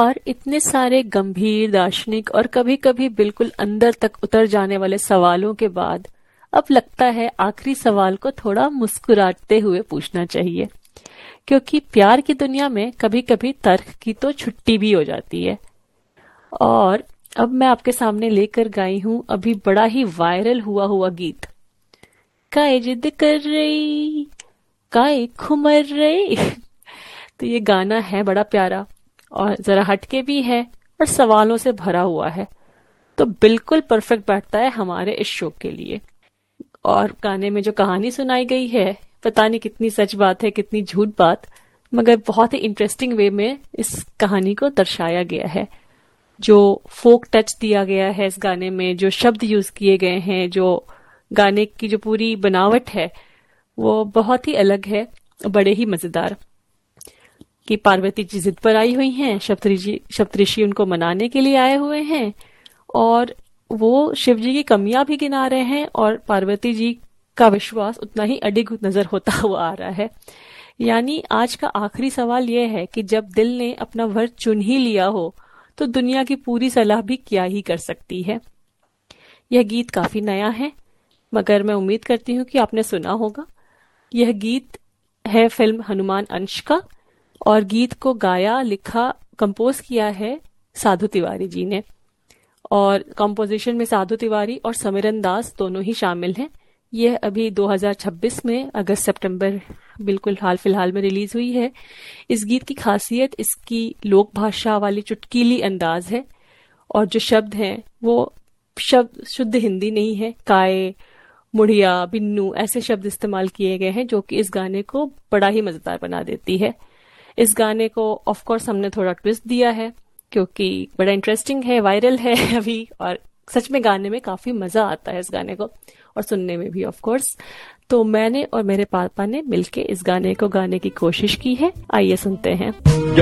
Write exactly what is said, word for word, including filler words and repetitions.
और इतने सारे गंभीर, दार्शनिक और कभी कभी बिल्कुल अंदर तक उतर जाने वाले सवालों के बाद अब लगता है आखिरी सवाल को थोड़ा मुस्कुराते हुए पूछना चाहिए, क्योंकि प्यार की दुनिया में कभी कभी तर्क की तो छुट्टी भी हो जाती है। और अब मैं आपके सामने लेकर गई हूँ अभी बड़ा ही वायरल हुआ हुआ गीत, काए जिद कर रही, काए खुमर रही। तो ये गाना है बड़ा प्यारा और जरा हटके भी है और सवालों से भरा हुआ है, तो बिल्कुल परफेक्ट बैठता है हमारे इस शो के लिए। और गाने में जो कहानी सुनाई गई है, पता नहीं कितनी सच बात है कितनी झूठ बात, मगर बहुत ही इंटरेस्टिंग वे में इस कहानी को दर्शाया गया है। जो फोक टच दिया गया है इस गाने में, जो शब्द यूज किए गए हैं, जो गाने की जो पूरी बनावट है वो बहुत ही अलग है, बड़े ही मजेदार। कि पार्वती जी जिद पर आई हुई हैं, सप्तऋषि सप्तऋषि उनको मनाने के लिए आए हुए हैं और वो शिव जी की कमियां भी गिना रहे हैं और पार्वती जी का विश्वास उतना ही अडिग नजर होता हुआ आ रहा है। यानी आज का आखिरी सवाल यह है कि जब दिल ने अपना वर चुन ही लिया हो तो दुनिया की पूरी सलाह भी क्या ही कर सकती है। यह गीत काफी नया है, मगर मैं उम्मीद करती हूँ कि आपने सुना होगा। यह गीत है फिल्म हनुमान अंश का और गीत को गाया, लिखा, कंपोज किया है साधु तिवारी जी ने। और कंपोजिशन में साधु तिवारी और समिरन दास दोनों ही शामिल हैं। यह अभी दो हज़ार छब्बीस में अगस्त सितंबर बिल्कुल हाल फिलहाल में रिलीज हुई है। इस गीत की खासियत इसकी लोक भाषा वाली चुटकीली अंदाज है और जो शब्द हैं वो शब्द शुद्ध हिंदी नहीं है। काए, मुड़िया, बिन्नू ऐसे शब्द इस्तेमाल किए गए हैं जो कि इस गाने को बड़ा ही मजेदार बना देती है। इस गाने को ऑफ कोर्स हमने थोड़ा ट्विस्ट दिया है क्योंकि बड़ा इंटरेस्टिंग है, वायरल है अभी, और सच में गाने में काफी मजा आता है इस गाने को और सुनने में भी ऑफ कोर्स। तो मैंने और मेरे पापा ने मिलके इस गाने को गाने की कोशिश की है। आइए सुनते हैं।